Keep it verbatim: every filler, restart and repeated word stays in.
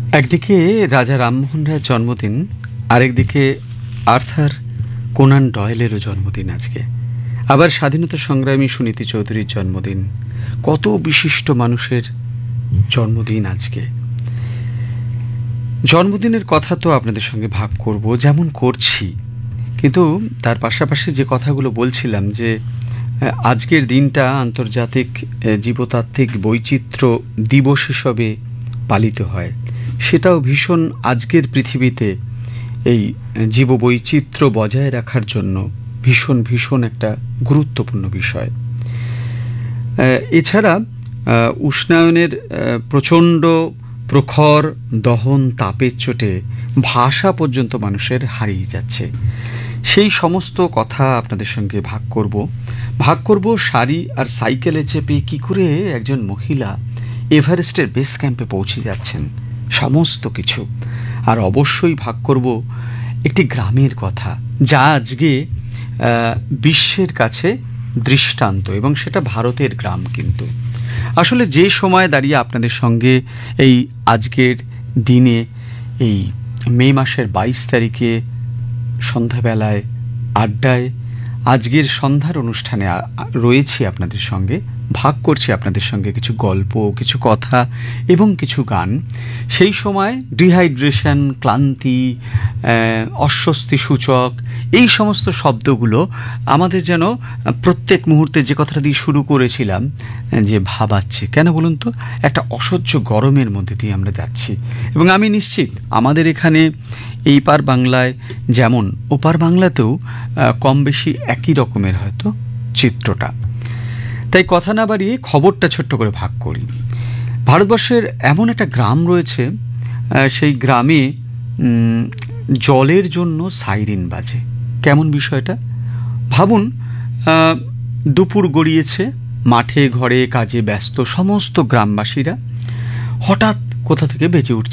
একদিকে রাজা রামমোহন রায়ের জন্মদিন, আরেকদিকে আর্থার কোনান ডয়েলেরও জন্মদিন আজকে। আবার স্বাধীনতা সংগ্রামী সুনীতি চৌধুরীর জন্মদিন। কত বিশিষ্ট মানুষের জন্মদিন আজকে। জন্মদিনের কথা তো আপনাদের সঙ্গে ভাগ করব, যেমন করছি, কিন্তু তার পাশাপাশি যে কথাগুলো বলছিলাম যে আজকের দিনটা আন্তর্জাতিক জীবতাত্ত্বিক বৈচিত্র্য দিবস হিসেবে পালিত হয়, সেটাও ভীষণ আজকের পৃথিবীতে এই জীববৈচিত্র্য বজায় রাখার জন্য ভীষণ ভীষণ একটা গুরুত্বপূর্ণ বিষয়। এছাড়া উষ্ণায়নের প্রচণ্ড প্রখর দহন তাপের চোটে ভাষা পর্যন্ত মানুষের হারিয়ে যাচ্ছে। সেই সমস্ত কথা আপনাদের সঙ্গে ভাগ করব ভাগ করব শাড়ি আর সাইকেলে চেপে কি করে একজন মহিলা এভারেস্টের বেস ক্যাম্পে পৌঁছে যাচ্ছেন, সমস্ত কিছু। আর অবশ্যই ভাগ করব একটি গ্রামের কথা, যা আজকে বিশ্বের কাছে দৃষ্টান্ত, এবং সেটা ভারতের গ্রাম। কিন্তু আসলে যে সময় দাঁড়িয়ে আপনাদের সঙ্গে এই আজকের দিনে এই মে মাসের বাইশ তারিখে সন্ধ্যাবেলায় আড্ডায় আজকের সন্ধ্যার অনুষ্ঠানে রয়েছি আপনাদের সঙ্গে, ভাগ করছি আপনাদের সঙ্গে কিছু গল্প, কিছু কথা এবং কিছু গান। সেই সময় ডিহাইড্রেশন, ক্লান্তি, অস্বস্তি সূচক এই সমস্ত শব্দগুলো আমাদের যেন প্রত্যেক মুহূর্তে যে কথাটা দিয়ে শুরু করেছিলাম যে ভাবাচ্ছে। কেন বলুন তো? একটা অসহ্য গরমের মধ্যে দিয়ে আমরা যাচ্ছি, এবং আমি নিশ্চিত আমাদের এখানে এই পার বাংলায় যেমন ওপার বাংলাতেও কম বেশি একই রকমের হয়তো চিত্রটা। তাই কথা না বাড়িয়ে খবরটা ছোট্ট করে ভাগ করি। ভারতবর্ষের এমন একটা গ্রাম রয়েছে, সেই গ্রামে জলের জন্য সাইরেন বাজে। কেমন বিষয়টা ভাবুন। দুপুর গড়িয়েছে, মাঠে ঘরে কাজে ব্যস্ত সমস্ত গ্রামবাসীরা, হঠাৎ কোথা থেকে বেজে উঠছে